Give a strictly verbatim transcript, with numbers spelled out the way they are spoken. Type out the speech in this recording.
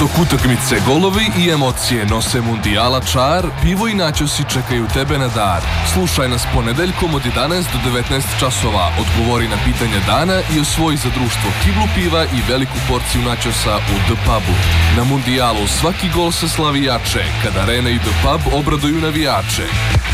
Dok utakmice, golovi i emocije nose mundijala čar, pivo i načosi čekaju tebe na dar. Slušaj nas ponedeljkom od jedanaest do devetnaest časova, odgovori na pitanja dana i osvoji za društvo kiblu piva i veliku porciju načosa u The Pubu. Na mundijalu svaki gol se slavi jače, kada Arena i The Pub obraduju navijače.